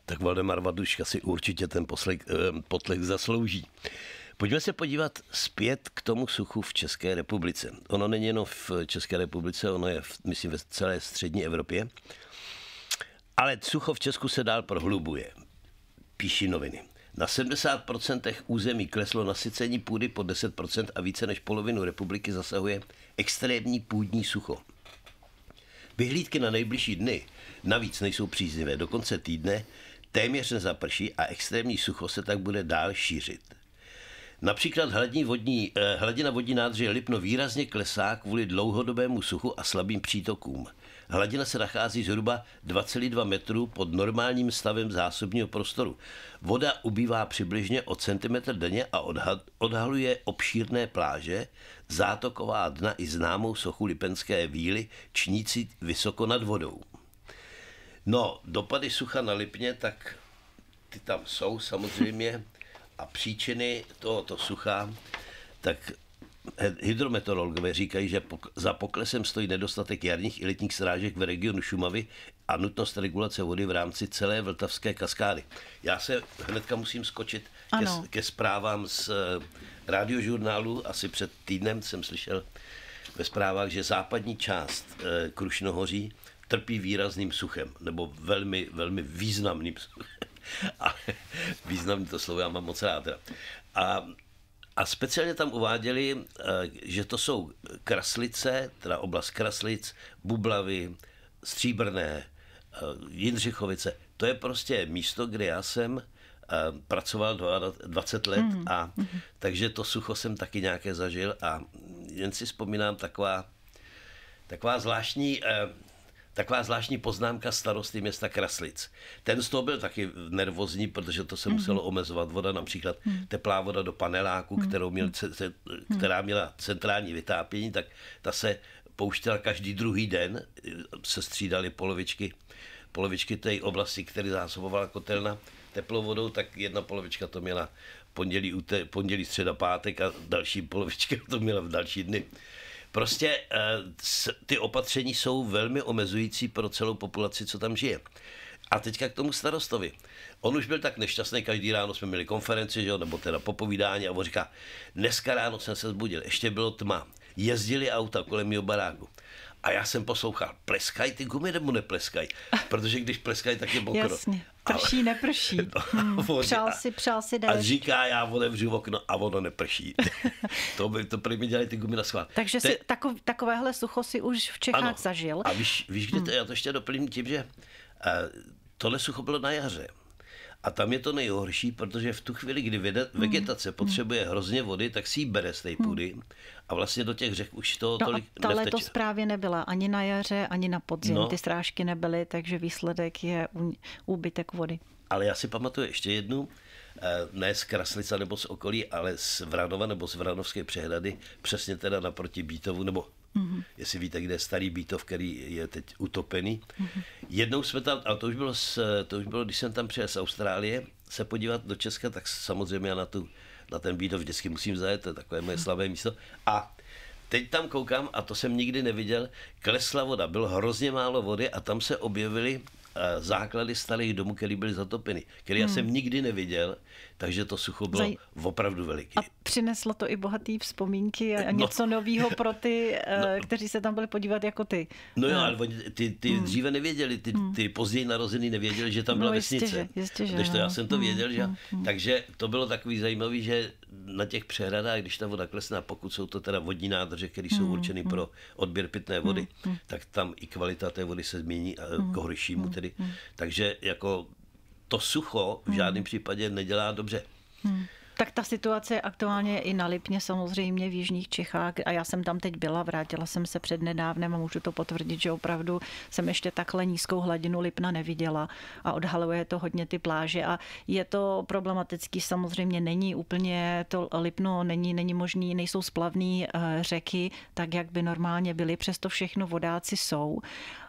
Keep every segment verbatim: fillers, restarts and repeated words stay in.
tak Valdemar Vaduška si určitě ten poslech, potlech zaslouží. Pojďme se podívat zpět k tomu suchu v České republice. Ono není jenom v České republice, ono je, v, myslím, ve celé střední Evropě. Ale sucho v Česku se dál prohlubuje. Píší noviny. Na sedmdesát procent území kleslo nasycení půdy po deset procent a více než polovinu republiky zasahuje extrémní půdní sucho. Vyhlídky na nejbližší dny navíc nejsou příznivé. Do konce týdne téměř nezaprší a extrémní sucho se tak bude dál šířit. Například hladní vodní, eh, hladina vodní nádrže Lipno výrazně klesá kvůli dlouhodobému suchu a slabým přítokům. Hladina se nachází zhruba dva celá dva metru pod normálním stavem zásobního prostoru. Voda ubývá přibližně o centimetr denně a odha- odhaluje obšírné pláže, zátoková dna i známou sochu Lipenské víly, čnící vysoko nad vodou. No, dopady sucha na Lipně, tak ty tam jsou samozřejmě a příčiny tohoto sucha, tak hydrometeorologové říkají, že za poklesem stojí nedostatek jarních i letních srážek v regionu Šumavy a nutnost regulace vody v rámci celé Vltavské kaskády. Já se hnedka musím skočit ke, ke zprávám z Radiožurnálu. Asi před týdnem jsem slyšel ve zprávách, že západní část Krušnohoří trpí výrazným suchem, nebo velmi, velmi významným suchem. Ale významný to slovo já mám moc rád. A A speciálně tam uváděli, že to jsou Kraslice, teda oblast Kraslic, Bublavy, Stříbrné, Jindřichovice. To je prostě místo, kde já jsem pracoval dvacet let a takže to sucho jsem taky nějaké zažil a jen si vzpomínám taková, taková zvláštní Taková zvláštní poznámka starosty města Kraslic. Ten z toho byl taky nervózní, protože to se muselo omezovat. Voda, například teplá voda do paneláku, kterou měl, která měla centrální vytápění, tak ta se pouštěla každý druhý den. Se střídaly polovičky, polovičky té oblasti, které zásobovala kotelna teplou vodou, tak jedna polovička to měla pondělí, pondělí středa, pátek a další polovička to měla v další dny. Prostě ty opatření jsou velmi omezující pro celou populaci, co tam žije. A teďka k tomu starostovi. On už byl tak nešťastný, každý ráno jsme měli konferenci, že jo, nebo teda popovídání a on říká, dneska ráno jsem se zbudil, ještě bylo tma, jezdili auta kolem mého baráku. A já jsem poslouchal, pleskají ty gumy nebo nepleskají? Protože když pleskají, tak je mokro. Jasně, prší, neprší. No, hmm. Přál si, přál si A říká, já otevřu okno a ono neprší. to by to prý mi dělají ty gumy na schvál. Takže Te... si takov, takovéhle sucho si už v Čechách ano. zažil. A víš, víš kde to, já to ještě doplním tím, že uh, tohle sucho bylo na jaře. A tam je to nejhorší, protože v tu chvíli, kdy vegetace potřebuje hrozně vody, tak si ji bere z té půdy a vlastně do těch řek už to no tolik nevteče. Ale to právě nebyla ani na jaře, ani na podzim. No. Ty srážky nebyly, takže výsledek je úbytek vody. Ale já si pamatuju ještě jednu, ne z Kraslica nebo z okolí, ale z Vranova nebo z Vranovské přehrady, přesně teda naproti Bítovu, nebo mm-hmm. jestli víte, kde je starý Bítov, který je teď utopený. Mm-hmm. Jednou jsme tam, ale to už bylo, z, to už bylo, když jsem tam přijel z Austrálie, se podívat do Česka, tak samozřejmě já na, tu, na ten Bítov vždycky musím zajet, to je takové moje slabé místo. A teď tam koukám, a to jsem nikdy neviděl, klesla voda, bylo hrozně málo vody a tam se objevily základy starých domů, které byly zatopeny, které hmm. já jsem nikdy neviděl, takže to sucho bylo Zaj... opravdu veliký. A přineslo to i bohatý vzpomínky a něco no. nového pro ty, no. kteří se tam byli podívat jako ty. No jo, ale ty, ty hmm. dříve nevěděli, ty, ty později narozený nevěděli, že tam byla no, vesnice. Jistě, že, když to já jsem to věděl, že? Hmm. Takže to bylo takový zajímavý, že na těch přehradách, když ta voda klesne, pokud jsou to teda vodní nádrže, které jsou určeny hmm. pro odběr pitné vody, hmm. tak tam i kvalita té vody se změní hmm. k horšímu tedy. Hmm. Takže jako to sucho v žádném hmm. případě nedělá dobře. Hmm. Tak ta situace je aktuálně i na Lipně, samozřejmě v jižních Čechách a já jsem tam teď byla, vrátila jsem se přednedávnem a můžu to potvrdit, že opravdu jsem ještě takhle nízkou hladinu Lipna neviděla a odhaluje to hodně ty pláže a je to problematický, samozřejmě není úplně to Lipno, není, není možný, nejsou splavné řeky, tak jak by normálně byly, přesto všechno vodáci jsou.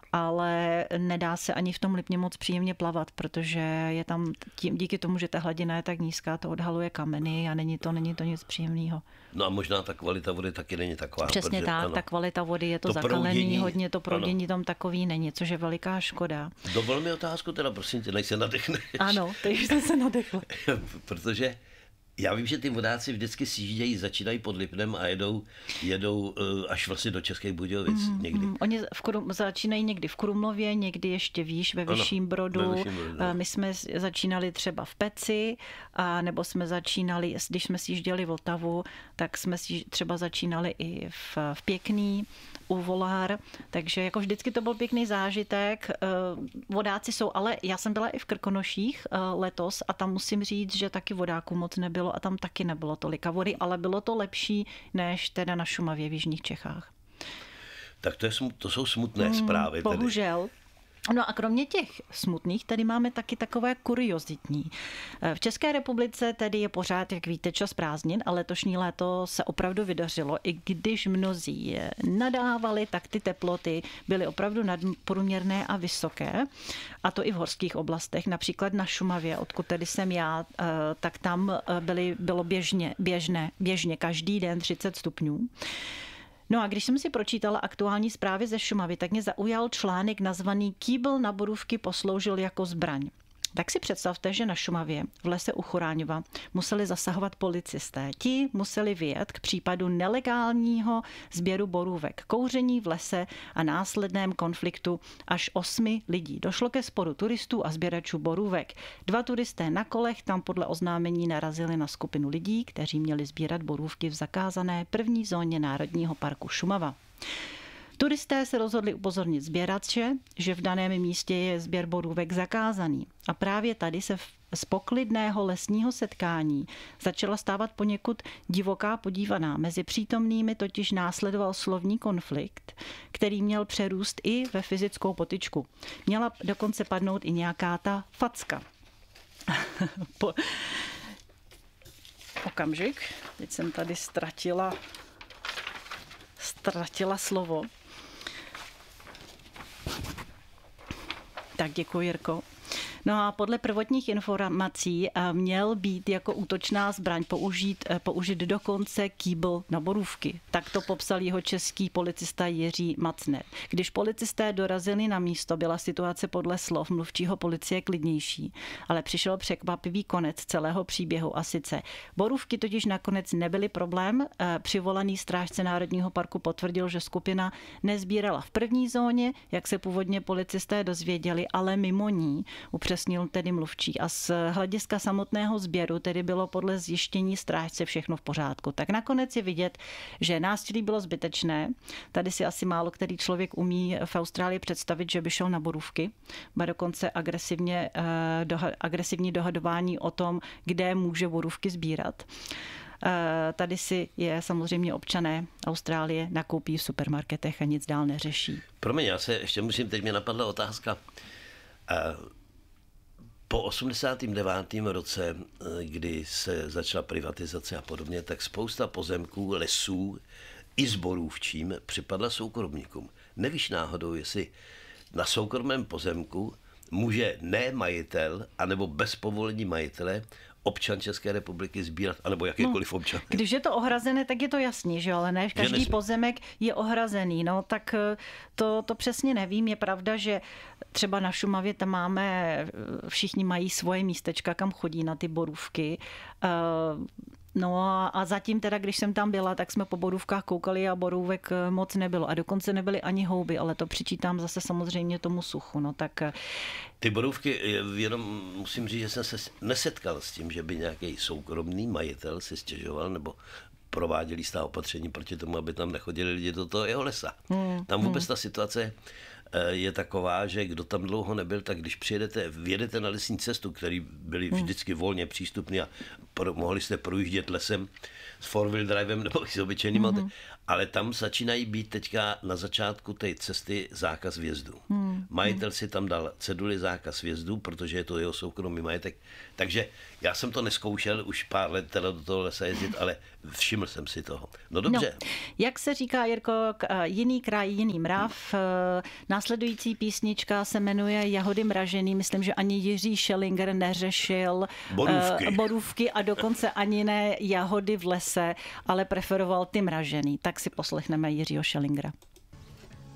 ale nedá se ani v tom Lipně moc příjemně plavat, protože je tam tím, díky tomu, že ta hladina je tak nízká, to odhaluje kameny a není to, není to nic příjemného. No a možná ta kvalita vody taky není taková. Přesně protože, tak, ano, ta kvalita vody je to, to zakalený, proudění, hodně to proudění tam takový není, což je veliká škoda. Dovol mi otázku teda, prosím tě, než se nadechneš. Ano, teď jsem se nadechla. Protože já vím, že ty vodáci vždycky sjíždějí, začínají pod Lipnem a jedou, jedou uh, až vlastně do Českých Budějovic mm, někdy. Mm, oni v Krum, začínají někdy v Krumlově, někdy ještě výš ve Vyšším Brodu. Ve Vyšším Brodu. My jsme začínali třeba v Peci, a nebo jsme začínali, když jsme sjížděli Vltavu, tak jsme třeba začínali i v, v Pěkný, u Volár, takže jako vždycky to byl pěkný zážitek. Vodáci jsou, ale já jsem byla i v Krkonoších letos a tam musím říct, že taky vodáků moc nebylo a tam taky nebylo tolika vody, ale bylo to lepší než teda na Šumavě v jižních Čechách. Tak to, je, to jsou smutné zprávy. Hmm, bohužel. Tedy. No a kromě těch smutných, tady máme taky takové kuriozitní. V České republice tedy je pořád, jak víte, čas prázdnin a letošní léto se opravdu vydařilo. I když mnozí nadávali, tak ty teploty byly opravdu nadprůměrné a vysoké. A to i v horských oblastech. Například na Šumavě, odkud tedy jsem já, tak tam byly, bylo běžně, běžné, běžně každý den třicet stupňů. No a když jsem si pročítala aktuální zprávy ze Šumavy, tak mě zaujal článek nazvaný Kýbl na borůvky posloužil jako zbraň. Tak si představte, že na Šumavě v lese u Choráňova museli zasahovat policisté. Ti museli vyjet k případu nelegálního sběru borůvek, kouření v lese a následném konfliktu až osmi lidí. Došlo ke sporu turistů a sběračů borůvek. Dva turisté na kolech tam podle oznámení narazili na skupinu lidí, kteří měli sbírat borůvky v zakázané první zóně Národního parku Šumava. Turisté se rozhodli upozornit sběrače, že v daném místě je sběr borůvek zakázaný. A právě tady se z poklidného lesního setkání začala stávat poněkud divoká podívaná. Mezi přítomnými totiž následoval slovní konflikt, který měl přerůst i ve fyzickou potyčku. Měla dokonce padnout i nějaká ta facka. po... Okamžik, teď jsem tady ztratila, ztratila slovo. Tak děkuji, Jirko. No a podle prvotních informací měl být jako útočná zbraň použít, použít dokonce kýbl na borůvky. Tak to popsal jeho český policista Jiří Macner. Když policisté dorazili na místo, byla situace podle slov mluvčího policie klidnější, ale přišel překvapivý konec celého příběhu a sice borůvky totiž nakonec nebyly problém. Přivolaný strážce Národního parku potvrdil, že skupina nezbírala v první zóně, jak se původně policisté dozvěděli, ale mimo ní, upřesnil tedy mluvčí. A z hlediska samotného sběru tedy bylo podle zjištění strážce všechno v pořádku. Tak nakonec je vidět, že násilí bylo zbytečné. Tady si asi málo který člověk umí v Austrálii představit, že by šel na borůvky. Ba dokonce agresivně, doha, agresivní dohadování o tom, kde může borůvky sbírat. Tady si je samozřejmě občané Austrálie nakoupí v supermarketech a nic dál neřeší. Promiň, já se ještě musím, teď mě napadla otázka. Po osmdesátém devátém roce, kdy se začala privatizace a podobně, tak spousta pozemků, lesů i zborůvčím připadla soukromníkům. Nevíš náhodou, jestli na soukromém pozemku může ne majitel, anebo bez povolení majitele občan České republiky sbírat, anebo jakýkoliv no, občan. Když je to ohrazené, tak je to jasný, že ale ne, každý pozemek je ohrazený, no tak to, to přesně nevím. Je pravda, že třeba na Šumavě tam máme, všichni mají svoje místečka, kam chodí na ty borůvky. No a zatím teda, když jsem tam byla, tak jsme po borůvkách koukali a borůvek moc nebylo. A dokonce nebyly ani houby, ale to přičítám zase samozřejmě tomu suchu. No tak... Ty borůvky, jenom musím říct, že jsem se nesetkal s tím, že by nějaký soukromý majitel si stěžoval nebo prováděli stá opatření proti tomu, aby tam nechodili lidi do toho jeho lesa. Hmm, tam vůbec hmm. ta situace je taková, že kdo tam dlouho nebyl, tak když přijedete, vjedete na lesní cestu, který byly vždycky volně přístupný a pro, mohli jste projíždět lesem s four-wheel drivem nebo s obyčejným mm-hmm. ale tam začínají být teďka na začátku té cesty zákaz vjezdu. Mm. Majitel si tam dal ceduly zákaz vjezdu, protože je to jeho soukromý majetek. Takže já jsem to neskoušel už pár let teda do toho lesa jezdit, ale všiml jsem si toho. No dobře. No, jak se říká, Jirko, jiný kraj, jiný mrav. Následující písnička se jmenuje Jahody mražený. Myslím, že ani Jiří Schellinger neřešil borůvky. borůvky a dokonce ani ne jahody v lese, ale preferoval ty mražený. Tak si poslechneme Jiřího Schellingera.